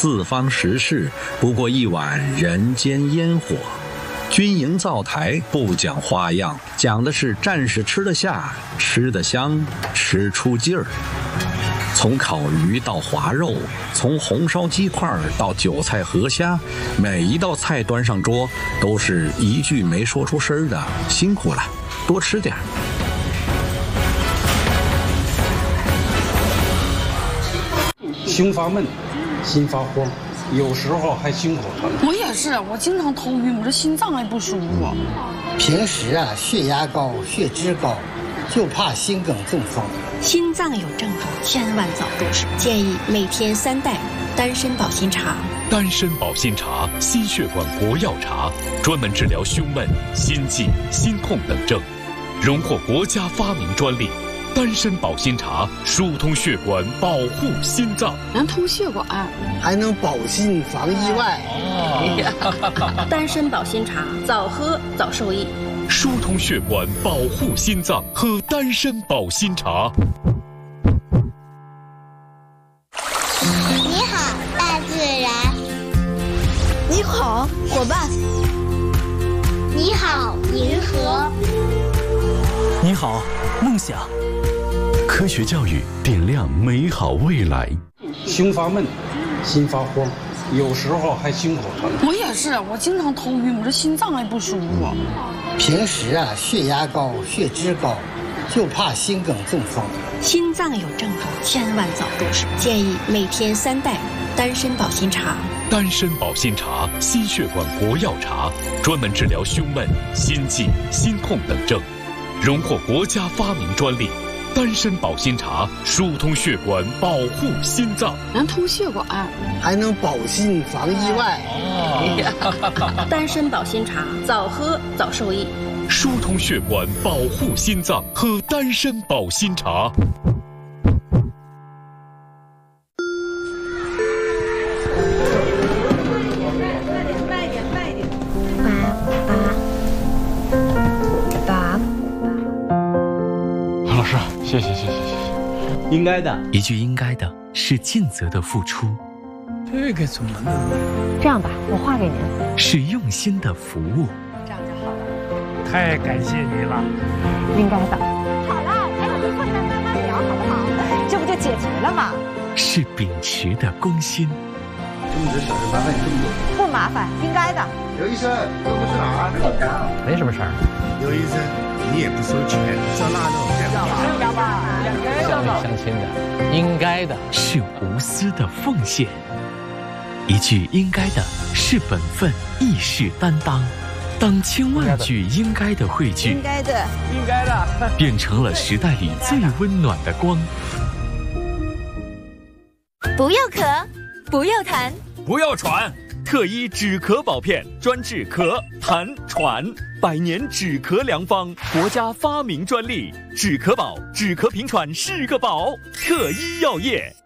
四方时事不过一碗人间烟火。军营灶台不讲花样，讲的是战士吃得下、吃得香、吃出劲儿。从烤鱼到滑肉，从红烧鸡块到韭菜河虾，每一道菜端上桌，都是一句没说出声的辛苦了，多吃点。 胸发闷，心发慌，有时候还心口疼。 我也是，我经常头晕，我这心脏还不舒服。 平时血压高、血脂高，就怕心梗中风。 心脏有症状，千万早重视。建议每天3袋丹参保心茶。 丹参保心茶，心血管国药茶，专门治疗胸闷、心悸、心痛等症，荣获国家发明专利。丹参保心茶疏通血管，保护心脏， 能通血管， 还能保心防意外。 丹参保心茶，早喝早受益。 疏通血管，保护心脏，喝丹参保心茶。 你好，大自然。 你好，伙伴。 你好，银河。 你好，梦想。 科学教育点亮美好未来。 胸发闷，心发慌，有时候还心口疼。 我也是，我经常头晕，我这心脏还不舒服。 平时血压高、血脂高，就怕心梗中风。 心脏有症状，千万早重视。建议每天3袋丹参保心茶。 丹参保心茶，心血管国药茶，专门治疗胸闷、心悸、心痛等症，荣获国家发明专利。丹参保心茶疏通血管，保护心脏， 能通血管， 还能保心防意外。 丹参保心茶，早喝早受益。 疏通血管，保护心脏，喝丹参保心茶。 老师，谢谢。 应该的， 一句应该的是尽责的付出， 这个怎么弄？ 这样吧，我画给您。 是用心的服务。 这样就好了。 太感谢你了。 应该的。好了，还有个困难慢慢聊，好不好？这不就解决了吗？ 是秉持的公心。 这么多小事麻烦你这么多。 不麻烦，应该的。 刘医生，这不是哪儿？ 没什么事儿。 刘医生，你也不收钱，叫纳豆。 要吧？ 相亲的，应该的。 是无私的奉献。一句应该的是本分，亦是担当。当千万句应该的汇聚， 应该的， 变成了时代里最温暖的光。 不要咳，不要痰， 不要喘。特医止咳宝片，专治咳、痰、喘，100年止咳良方，国家发明专利。止咳宝，止咳平喘是个宝。特医药业。